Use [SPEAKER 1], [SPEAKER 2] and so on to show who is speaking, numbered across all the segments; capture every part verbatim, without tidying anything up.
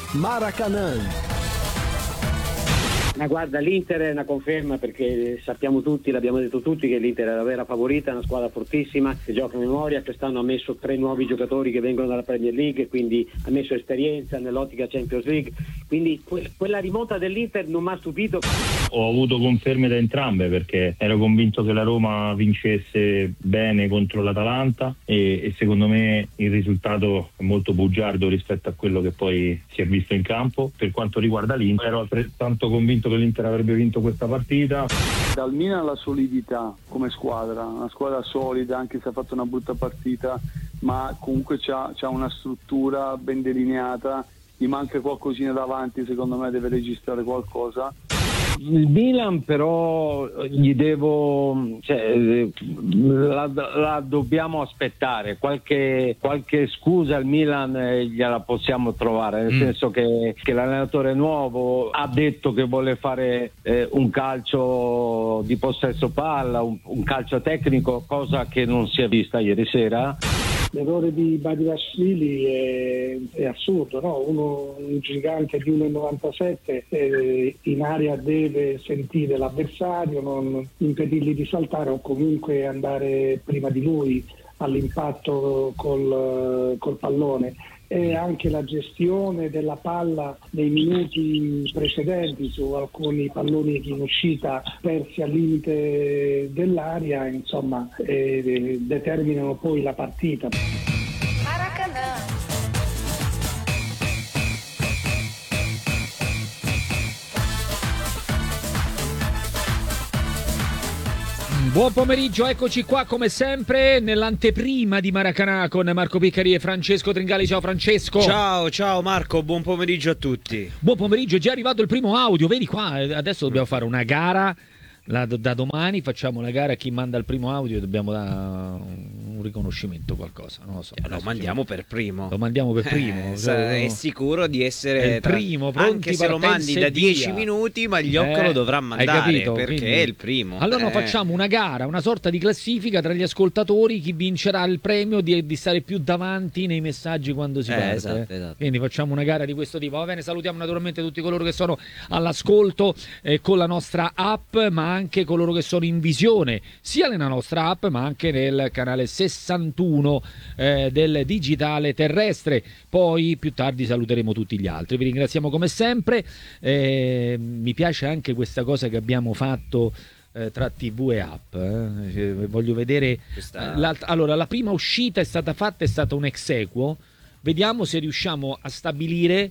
[SPEAKER 1] Maracanã.
[SPEAKER 2] Ma guarda, l'Inter è una conferma, perché sappiamo tutti, l'abbiamo detto tutti, che l'Inter è la vera favorita, è una squadra fortissima che gioca a memoria. Quest'anno ha messo tre nuovi giocatori che vengono dalla Premier League, quindi ha messo esperienza nell'ottica Champions League, quindi que- quella rimonta dell'Inter non mi ha stupito.
[SPEAKER 3] Ho avuto conferme da entrambe, perché ero convinto che la Roma vincesse bene contro l'Atalanta e, e secondo me il risultato è molto bugiardo rispetto a quello che poi si è visto in campo. Per quanto riguarda l'Inter, ero altrettanto convinto che l'Inter avrebbe vinto questa partita.
[SPEAKER 4] Dal Milan la solidità come squadra, una squadra solida, anche se ha fatto una brutta partita, ma comunque c'ha, c'ha una struttura ben delineata. Gli manca qualcosina davanti, secondo me deve registrare qualcosa.
[SPEAKER 5] Il Milan però gli devo, cioè, la, la dobbiamo aspettare, qualche, qualche scusa al Milan gliela possiamo trovare, nel mm. senso che, che l'allenatore nuovo ha detto che vuole fare eh, un calcio di possesso palla, un, un calcio tecnico, cosa che non si è vista ieri sera.
[SPEAKER 6] L'errore di Badiashvili è, è assurdo, no? Uno, un gigante di uno virgola novantasette eh, in area deve sentire l'avversario, non impedirgli di saltare o comunque andare prima di lui all'impatto col, col pallone. E anche la gestione della palla nei minuti precedenti su alcuni palloni in uscita persi al limite dell'area, insomma, eh, determinano poi la partita. Maracanã.
[SPEAKER 7] Buon pomeriggio, eccoci qua come sempre nell'anteprima di Maracanã con Marco Piccari e Francesco Tringali. Ciao Francesco.
[SPEAKER 8] Ciao, ciao Marco, buon pomeriggio a tutti.
[SPEAKER 7] Buon pomeriggio, è già arrivato il primo audio, vedi qua, adesso dobbiamo fare una gara. La, da domani facciamo la gara, chi manda il primo audio dobbiamo dare un riconoscimento, qualcosa, non lo so.
[SPEAKER 8] Eh, lo mandiamo per primo.
[SPEAKER 7] Lo mandiamo per primo.
[SPEAKER 8] Eh, cioè, è sicuro di essere
[SPEAKER 7] il primo,
[SPEAKER 8] tra... anche se lo mandi da dieci minuti, ma gli occhi
[SPEAKER 7] eh,
[SPEAKER 8] lo dovrà mandare,
[SPEAKER 7] capito,
[SPEAKER 8] perché
[SPEAKER 7] quindi...
[SPEAKER 8] è il primo.
[SPEAKER 7] Allora
[SPEAKER 8] eh.
[SPEAKER 7] facciamo una gara, una sorta di classifica tra gli ascoltatori, chi vincerà il premio di, di stare più davanti nei messaggi quando si
[SPEAKER 8] eh,
[SPEAKER 7] parla.
[SPEAKER 8] Esatto,
[SPEAKER 7] eh.
[SPEAKER 8] esatto.
[SPEAKER 7] Quindi facciamo una gara di questo tipo. Va bene, salutiamo naturalmente tutti coloro che sono all'ascolto eh, con la nostra app, ma anche coloro che sono in visione sia nella nostra app ma anche nel canale sessantuno eh, del digitale terrestre. Poi più tardi saluteremo tutti gli altri. Vi ringraziamo come sempre, eh, mi piace anche questa cosa che abbiamo fatto eh, tra tivù e app, eh. Voglio vedere
[SPEAKER 8] Questa...
[SPEAKER 7] la, allora la prima uscita è stata fatta, è stata un ex equo, vediamo se riusciamo a stabilire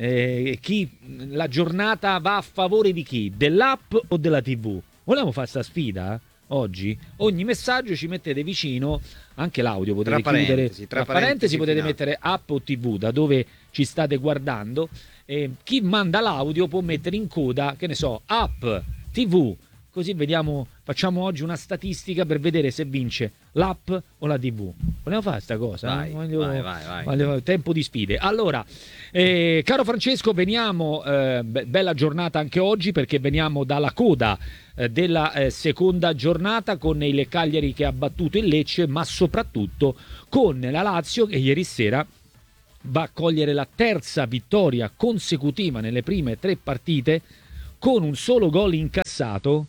[SPEAKER 7] eh, chi la giornata va a favore di chi, dell'app o della tivù. Vogliamo fare sta sfida oggi? Ogni messaggio ci mettete vicino, anche l'audio potete
[SPEAKER 8] tra
[SPEAKER 7] chiudere,
[SPEAKER 8] parentesi, tra,
[SPEAKER 7] tra parentesi potete
[SPEAKER 8] finale.
[SPEAKER 7] mettere app o tivù da dove ci state guardando, e chi manda l'audio può mettere in coda, che ne so, app, tivù, così vediamo, facciamo oggi una statistica per vedere se vince l'app o la tivù. Vogliamo fare sta cosa?
[SPEAKER 8] Vai,
[SPEAKER 7] voglio,
[SPEAKER 8] vai, vai, vai.
[SPEAKER 7] voglio, tempo di sfide. Allora, eh, caro Francesco, veniamo, eh, be- bella giornata anche oggi, perché veniamo dalla coda eh, della eh, seconda giornata con il Cagliari che ha battuto il Lecce, ma soprattutto con la Lazio che ieri sera va a cogliere la terza vittoria consecutiva nelle prime tre partite con un solo gol incassato.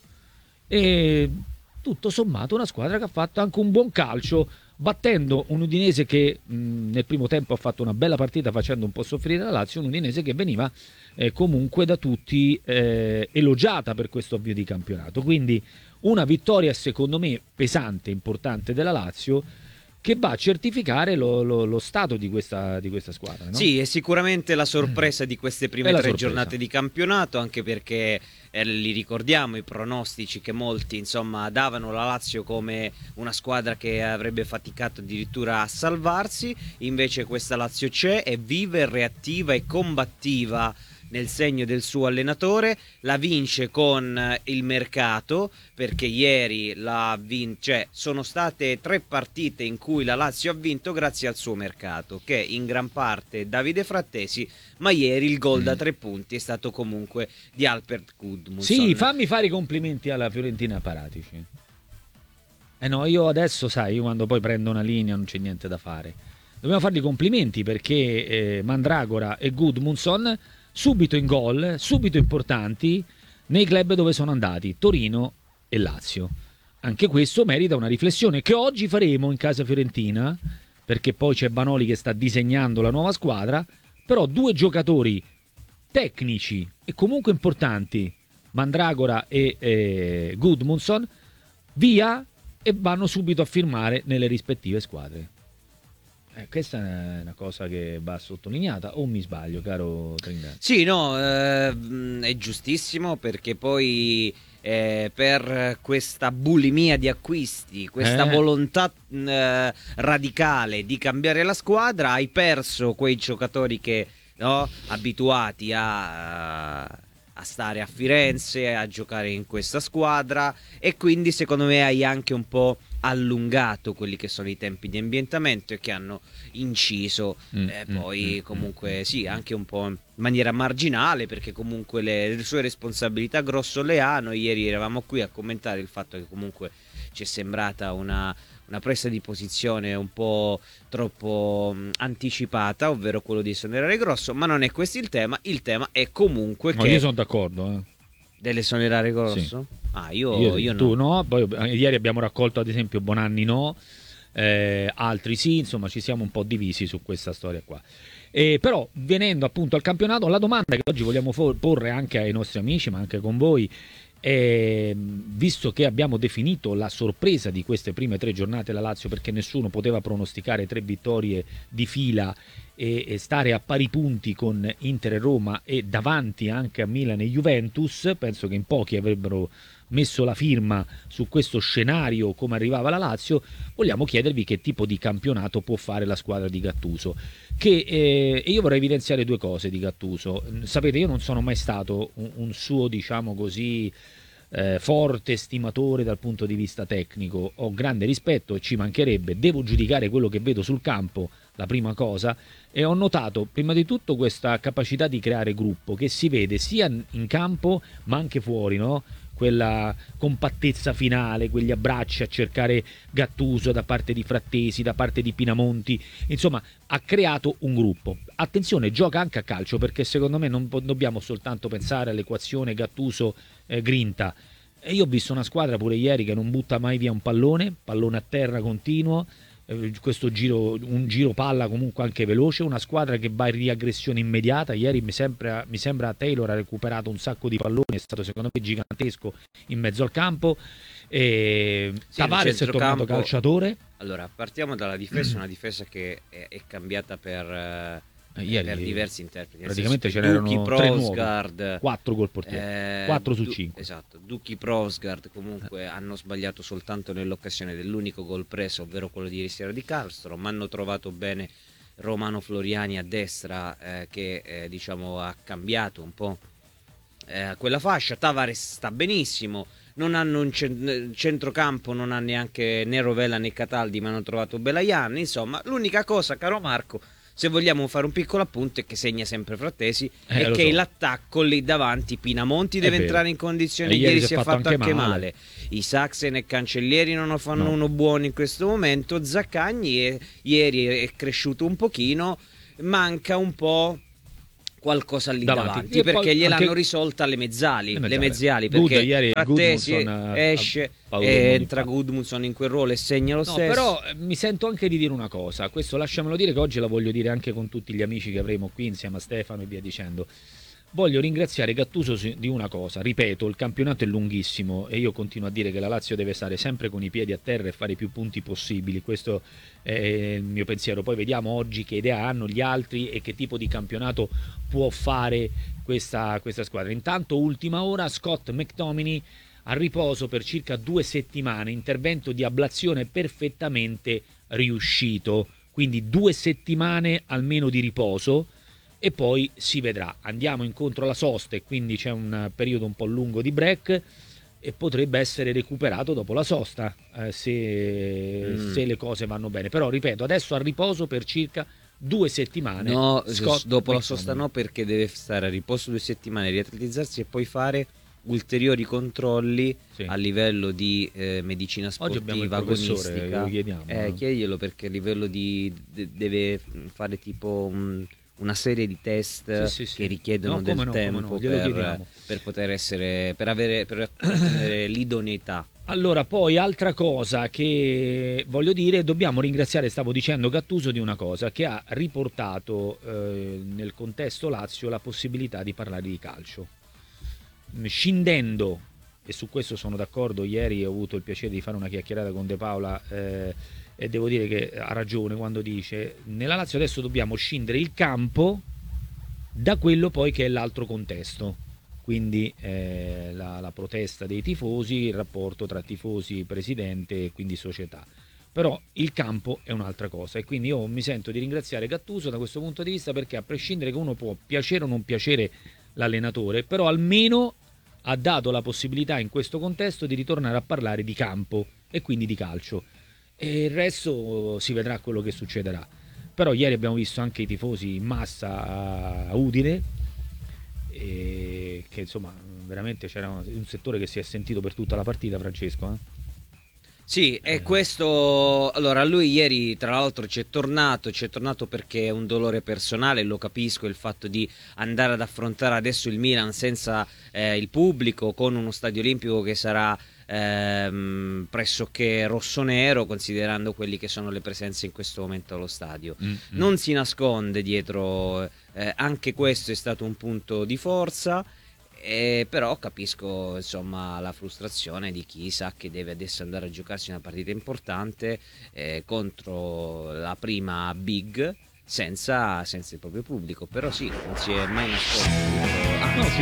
[SPEAKER 7] E tutto sommato una squadra che ha fatto anche un buon calcio, battendo un Udinese che mh, nel primo tempo ha fatto una bella partita facendo un po' soffrire la Lazio, un Udinese che veniva eh, comunque da tutti eh, elogiata per questo avvio di campionato. Quindi una vittoria secondo me pesante, importante della Lazio, che va a certificare lo, lo, lo stato di questa, di questa squadra, no?
[SPEAKER 8] Sì, è sicuramente la sorpresa di queste prime tre
[SPEAKER 7] sorpresa.
[SPEAKER 8] giornate di campionato, anche perché eh, li ricordiamo i pronostici che molti insomma davano la Lazio come una squadra che avrebbe faticato addirittura a salvarsi. Invece questa Lazio c'è, è viva, è reattiva e combattiva nel segno del suo allenatore, la vince con il mercato, perché ieri la vin- cioè, sono state tre partite in cui la Lazio ha vinto grazie al suo mercato, che in gran parte è Davide Frattesi, ma ieri il gol mm. da tre punti è stato comunque di Alpert Gudmundsson.
[SPEAKER 7] Sì, fammi fare i complimenti alla Fiorentina Paratici. Eh no, io adesso, sai, io quando poi prendo una linea non c'è niente da fare. dobbiamo fargli complimenti perché eh, Mandragora e Gudmundsson subito in gol, subito importanti nei club dove sono andati, Torino e Lazio. Anche questo merita una riflessione che oggi faremo in casa fiorentina, perché poi c'è Vanoli che sta disegnando la nuova squadra, però due giocatori tecnici e comunque importanti, Mandragora e eh, Gudmundsson, via e vanno subito a firmare nelle rispettive squadre. Eh, questa è una cosa che va sottolineata, o mi sbaglio, caro Trinidad?
[SPEAKER 8] Sì, no, eh, è giustissimo, perché poi eh, per questa bulimia di acquisti, questa
[SPEAKER 7] Eh.
[SPEAKER 8] volontà eh, radicale di cambiare la squadra, hai perso quei giocatori che, no, abituati a, a stare a Firenze, a giocare in questa squadra, e quindi secondo me hai anche un po' allungato quelli che sono i tempi di ambientamento e che hanno inciso
[SPEAKER 7] Mm,
[SPEAKER 8] eh,
[SPEAKER 7] mm,
[SPEAKER 8] poi
[SPEAKER 7] mm,
[SPEAKER 8] comunque sì, anche un po' in maniera marginale, perché comunque le, le sue responsabilità grosso le ha. Noi ieri eravamo qui a commentare il fatto che comunque ci è sembrata una, una presa di posizione un po' troppo mh, anticipata, ovvero quello di esonerare Grosso, ma non è questo il tema. Il tema è comunque
[SPEAKER 7] No,
[SPEAKER 8] che
[SPEAKER 7] io sono d'accordo, eh.
[SPEAKER 8] dell'esonerare Grosso?
[SPEAKER 7] Sì.
[SPEAKER 8] Ah, io,
[SPEAKER 7] Io,
[SPEAKER 8] io
[SPEAKER 7] tu
[SPEAKER 8] no.
[SPEAKER 7] no, poi eh, ieri abbiamo raccolto ad esempio Bonanni no, eh, altri sì, insomma ci siamo un po' divisi su questa storia qua. Eh, però venendo appunto al campionato, la domanda che oggi vogliamo for- porre anche ai nostri amici, ma anche con voi, è, visto che abbiamo definito la sorpresa di queste prime tre giornate la Lazio, perché nessuno poteva pronosticare tre vittorie di fila e, e stare a pari punti con Inter e Roma e davanti anche a Milan e Juventus, penso che in pochi avrebbero messo la firma su questo scenario come arrivava la Lazio. Vogliamo chiedervi che tipo di campionato può fare la squadra di Gattuso, che eh, e io vorrei evidenziare due cose di Gattuso. Sapete, io non sono mai stato un, un suo, diciamo così, eh, forte stimatore dal punto di vista tecnico, ho grande rispetto e ci mancherebbe, devo giudicare quello che vedo sul campo, la prima cosa, e ho notato prima di tutto questa capacità di creare gruppo che si vede sia in campo ma anche fuori, no? Quella compattezza finale, quegli abbracci a cercare Gattuso da parte di Frattesi, da parte di Pinamonti, insomma ha creato un gruppo. Attenzione, gioca anche a calcio, perché secondo me non po- dobbiamo soltanto pensare all'equazione Gattuso-Grinta. E io ho visto una squadra pure ieri che non butta mai via un pallone, pallone a terra continuo, eh, questo giro, un giro palla comunque anche veloce, una squadra che va in riaggressione immediata. Ieri mi sembra, mi sembra Taylor ha recuperato un sacco di palloni, è stato secondo me gigantesco in mezzo al campo, e
[SPEAKER 8] Sì,
[SPEAKER 7] Tavares è tornato calciatore.
[SPEAKER 8] Allora, partiamo dalla difesa, una difesa che è, è cambiata per, eh,
[SPEAKER 7] Ieri,
[SPEAKER 8] per diversi interpreti. Nel
[SPEAKER 7] praticamente
[SPEAKER 8] senso
[SPEAKER 7] ce
[SPEAKER 8] che
[SPEAKER 7] n'erano
[SPEAKER 8] Duki
[SPEAKER 7] tre nuovi,
[SPEAKER 8] Prosgard,
[SPEAKER 7] quattro col portiere,
[SPEAKER 8] eh,
[SPEAKER 7] quattro su
[SPEAKER 8] Du-
[SPEAKER 7] cinque.
[SPEAKER 8] Esatto, Duki Prosgard comunque hanno sbagliato soltanto nell'occasione dell'unico gol preso, ovvero quello di ieri sera di Castro, ma hanno trovato bene Romano Floriani a destra, eh, che eh, diciamo ha cambiato un po' eh, quella fascia. Tavares sta benissimo, non hanno un cent- centrocampo, non ha neanche né Rovella né Cataldi, ma hanno trovato Belayan. Insomma, l'unica cosa, caro Marco, se vogliamo fare un piccolo appunto, è che segna sempre Frattesi,
[SPEAKER 7] Eh,
[SPEAKER 8] e
[SPEAKER 7] lo
[SPEAKER 8] che
[SPEAKER 7] so.
[SPEAKER 8] l'attacco lì davanti Pinamonti
[SPEAKER 7] È
[SPEAKER 8] deve
[SPEAKER 7] vero.
[SPEAKER 8] entrare in condizione.
[SPEAKER 7] E ieri
[SPEAKER 8] Ieri
[SPEAKER 7] si
[SPEAKER 8] si
[SPEAKER 7] è
[SPEAKER 8] è
[SPEAKER 7] fatto
[SPEAKER 8] fatto
[SPEAKER 7] anche
[SPEAKER 8] anche
[SPEAKER 7] male.
[SPEAKER 8] male. I Saxen e Cancellieri non lo fanno
[SPEAKER 7] No.
[SPEAKER 8] uno buono in questo momento. Zaccagni è- ieri è cresciuto un pochino, manca un po' qualcosa lì
[SPEAKER 7] Davanti.
[SPEAKER 8] davanti,
[SPEAKER 7] E
[SPEAKER 8] perché
[SPEAKER 7] poi
[SPEAKER 8] gliel'hanno
[SPEAKER 7] anche-
[SPEAKER 8] risolta le mezzali,
[SPEAKER 7] Le
[SPEAKER 8] le
[SPEAKER 7] mezzali.
[SPEAKER 8] mezzali,
[SPEAKER 7] Good,
[SPEAKER 8] perché
[SPEAKER 7] ieri
[SPEAKER 8] Frattesi
[SPEAKER 7] Gudmundsson ha- ha
[SPEAKER 8] esce
[SPEAKER 7] paura
[SPEAKER 8] e
[SPEAKER 7] di
[SPEAKER 8] entra
[SPEAKER 7] fatto.
[SPEAKER 8] Gudmundsson in quel ruolo e segna lo
[SPEAKER 7] No,
[SPEAKER 8] stesso.
[SPEAKER 7] però eh, mi sento anche di dire una cosa, questo lasciamelo dire, che oggi la voglio dire anche con tutti gli amici che avremo qui insieme a Stefano e via dicendo. Voglio ringraziare Gattuso si- di una cosa, ripeto, il campionato è lunghissimo e io continuo a dire che la Lazio deve stare sempre con i piedi a terra e fare i più punti possibili, questo è il mio pensiero. Poi vediamo oggi che idea hanno gli altri e che tipo di campionato può fare questa, questa squadra. Intanto, ultima ora, Scott McTominay a riposo per circa due settimane, intervento di ablazione perfettamente riuscito, quindi due settimane almeno di riposo e poi si vedrà. Andiamo incontro alla sosta e quindi c'è un periodo un po' lungo di break e potrebbe essere recuperato dopo la sosta, eh, se,
[SPEAKER 8] Mm.
[SPEAKER 7] se le cose vanno bene. Però ripeto, adesso a riposo per circa due settimane.
[SPEAKER 8] No,
[SPEAKER 7] Scott
[SPEAKER 8] dopo la
[SPEAKER 7] McTominay.
[SPEAKER 8] sosta no, perché deve stare a riposo due settimane, riatletizzarsi e poi fare ulteriori controlli
[SPEAKER 7] sì.
[SPEAKER 8] a livello di eh, medicina sportiva agonistica.
[SPEAKER 7] Lo chiediamo,
[SPEAKER 8] eh,
[SPEAKER 7] no?
[SPEAKER 8] Chiediglielo, perché a livello di de- deve fare tipo un, una serie di test
[SPEAKER 7] sì, sì, sì.
[SPEAKER 8] che richiedono
[SPEAKER 7] no,
[SPEAKER 8] del
[SPEAKER 7] no,
[SPEAKER 8] tempo
[SPEAKER 7] no,
[SPEAKER 8] per, per poter essere per avere per ottenere l'idoneità.
[SPEAKER 7] Allora, poi altra cosa che voglio dire, dobbiamo ringraziare, stavo dicendo, Gattuso di una cosa, che ha riportato eh, nel contesto Lazio la possibilità di parlare di calcio, scindendo, e su questo sono d'accordo, ieri ho avuto il piacere di fare una chiacchierata con De Paola eh, e devo dire che ha ragione quando dice nella Lazio adesso dobbiamo scindere il campo da quello poi che è l'altro contesto. Quindi eh, la, la protesta dei tifosi, il rapporto tra tifosi, presidente e quindi società. Però il campo è un'altra cosa e quindi io mi sento di ringraziare Gattuso da questo punto di vista, perché a prescindere che uno può piacere o non piacere l'allenatore, però almeno ha dato la possibilità in questo contesto di ritornare a parlare di campo e quindi di calcio. E il resto si vedrà quello che succederà. Però ieri abbiamo visto anche i tifosi in massa a Udine, e che insomma veramente c'era un settore che si è sentito per tutta la partita, Francesco. Eh?
[SPEAKER 8] Sì, e questo, allora lui ieri tra l'altro ci è tornato, ci è tornato perché è un dolore personale, lo capisco, il fatto di andare ad affrontare adesso il Milan senza eh, il pubblico, con uno stadio olimpico che sarà ehm, pressoché rossonero, considerando quelli che sono le presenze in questo momento allo stadio. Mm-hmm. Non si nasconde dietro, eh, anche questo è stato un punto di forza. Eh, però capisco insomma la frustrazione di chi sa che deve adesso andare a giocarsi una partita importante eh, contro la prima big senza, senza il proprio pubblico. Però sì, non si è mai nascosto dietro. Ah, no, si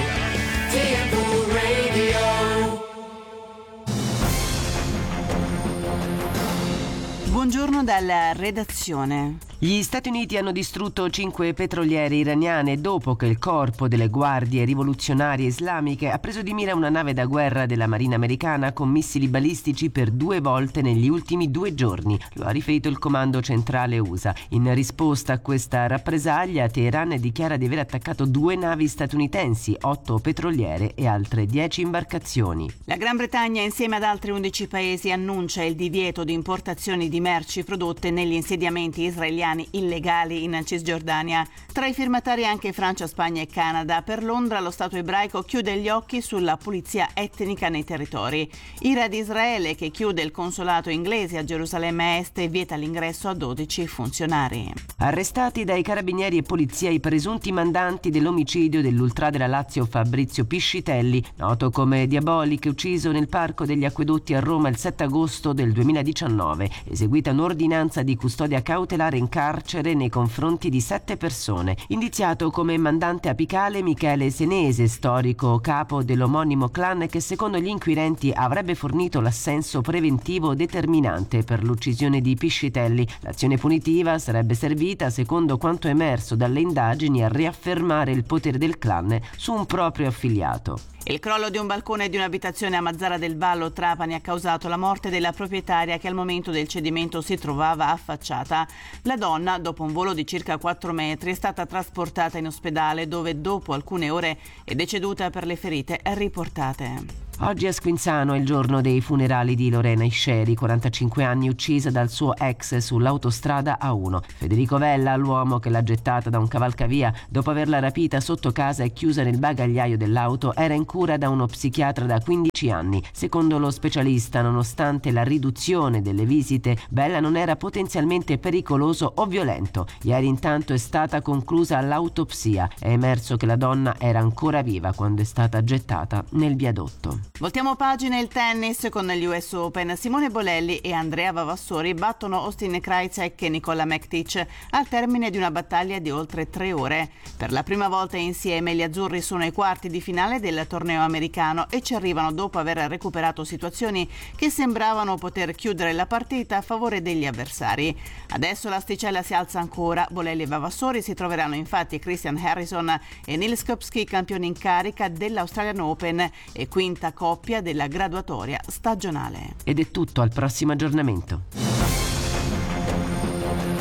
[SPEAKER 1] Buongiorno dalla redazione.
[SPEAKER 9] Gli Stati Uniti hanno distrutto cinque petroliere iraniane dopo che il corpo delle guardie rivoluzionarie islamiche ha preso di mira una nave da guerra della Marina americana con missili balistici per due volte negli ultimi due giorni. Lo ha riferito il comando centrale U S A. In risposta a questa rappresaglia, Teheran dichiara di aver attaccato due navi statunitensi, otto petroliere e altre dieci imbarcazioni.
[SPEAKER 1] La Gran Bretagna, insieme ad altri undici paesi, annuncia il divieto di importazioni di merci prodotte negli insediamenti israeliani illegali in Cisgiordania. Tra i firmatari anche Francia, Spagna e Canada. Per Londra lo Stato ebraico chiude gli occhi sulla pulizia etnica nei territori. Ira di Israele, che chiude il consolato inglese a Gerusalemme Est e vieta l'ingresso a dodici funzionari.
[SPEAKER 9] Arrestati dai carabinieri e polizia i presunti mandanti dell'omicidio dell'ultra della Lazio Fabrizio Piscitelli, noto come Diabolic, ucciso nel Parco degli Acquedotti a Roma il sette agosto del duemiladiciannove. Eseguita un'ordinanza di custodia cautelare in carcere nei confronti di sette persone. Indiziato come mandante apicale Michele Senese, storico capo dell'omonimo clan che secondo gli inquirenti avrebbe fornito l'assenso preventivo determinante per l'uccisione di Piscitelli. L'azione punitiva sarebbe servita, secondo quanto emerso dalle indagini, a riaffermare il potere del clan su un proprio affiliato.
[SPEAKER 1] Il crollo di un balcone di un'abitazione a Mazzara del Vallo, Trapani, ha causato la morte della proprietaria, che al momento del cedimento si trovava affacciata. La donna, dopo un volo di circa quattro metri, è stata trasportata in ospedale, dove dopo alcune ore è deceduta per le ferite riportate.
[SPEAKER 9] Oggi a Squinzano è il giorno dei funerali di Lorena Isceri, quarantacinque anni, uccisa dal suo ex sull'autostrada A uno. Federico Vella, l'uomo che l'ha gettata da un cavalcavia dopo averla rapita sotto casa e chiusa nel bagagliaio dell'auto, era in cura da uno psichiatra da quindici anni. Secondo lo specialista, nonostante la riduzione delle visite, Vella non era potenzialmente pericoloso o violento. Ieri intanto è stata conclusa l'autopsia. È emerso che la donna era ancora viva quando è stata gettata nel viadotto.
[SPEAKER 1] Voltiamo pagina. Il tennis con gli U S Open. Simone Bolelli e Andrea Vavassori battono Austin Krajicek e Nicola Mektic al termine di una battaglia di oltre tre ore. Per la prima volta insieme gli azzurri sono ai quarti di finale del torneo americano e ci arrivano dopo aver recuperato situazioni che sembravano poter chiudere la partita a favore degli avversari. Adesso l'asticella si alza ancora. Bolelli e Vavassori si troveranno infatti Christian Harrison e Nils Kopski, campioni in carica dell'Australian Open e quinta coppia della graduatoria stagionale.
[SPEAKER 9] Ed è tutto, al prossimo aggiornamento.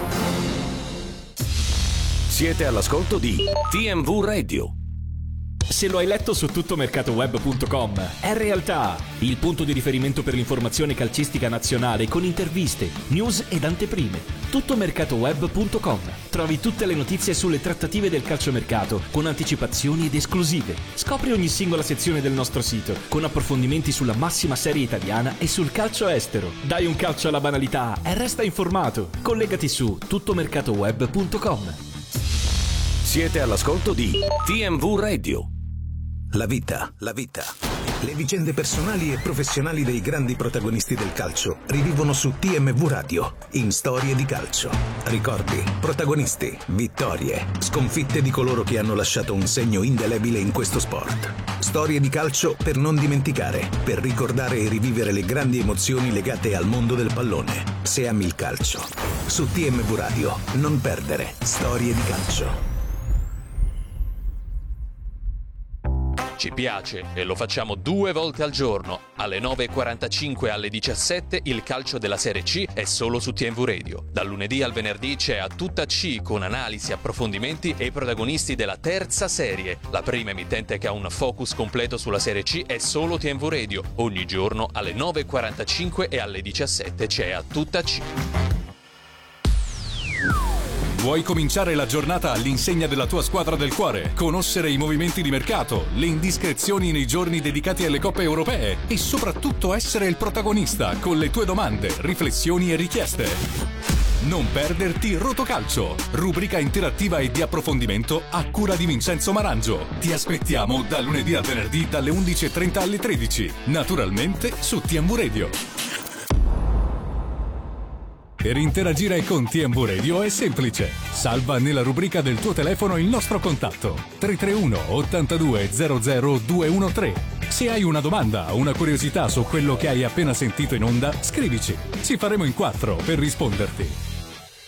[SPEAKER 10] Siete all'ascolto di T M V Radio. Se lo hai letto su tuttomercatoweb punto com, è realtà. Il punto di riferimento per l'informazione calcistica nazionale con interviste, news ed anteprime. tuttomercatoweb punto com. Trovi tutte le notizie sulle trattative del calciomercato con anticipazioni ed esclusive. Scopri ogni singola sezione del nostro sito con approfondimenti sulla massima serie italiana e sul calcio estero. Dai un calcio alla banalità e resta informato. Collegati su tuttomercatoweb punto com.
[SPEAKER 11] Siete all'ascolto di T M V Radio. La vita, la vita. Le vicende personali e professionali dei grandi protagonisti del calcio rivivono su T M V Radio in Storie di calcio. Ricordi, protagonisti, vittorie, sconfitte di coloro che hanno lasciato un segno indelebile in questo sport. Storie di calcio per non dimenticare, per ricordare e rivivere le grandi emozioni legate al mondo del pallone. Se ami il calcio, su T M V Radio, non perdere Storie di calcio.
[SPEAKER 12] Ci piace e lo facciamo due volte al giorno. Alle nove e quarantacinque e alle diciassette il calcio della Serie C è solo su T M V Radio. Dal lunedì al venerdì c'è A Tutta C con analisi, approfondimenti e i protagonisti della terza serie. La prima emittente che ha un focus completo sulla Serie C è solo T M V Radio. Ogni giorno alle nove e quarantacinque e alle diciassette c'è A Tutta C.
[SPEAKER 13] Vuoi cominciare la giornata all'insegna della tua squadra del cuore? Conoscere i movimenti di mercato, le indiscrezioni nei giorni dedicati alle coppe europee e soprattutto essere il protagonista con le tue domande, riflessioni e richieste. Non perderti Rotocalcio, rubrica interattiva e di approfondimento a cura di Vincenzo Marangio. Ti aspettiamo da lunedì al venerdì dalle undici e trenta alle tredici, naturalmente su T M V Radio. Per interagire con T M V Radio è semplice. Salva nella rubrica del tuo telefono il nostro contatto tre tre uno ottantadue zero zero due uno tre. Se hai una domanda o una curiosità su quello che hai appena sentito in onda, scrivici. Ci faremo in quattro per risponderti.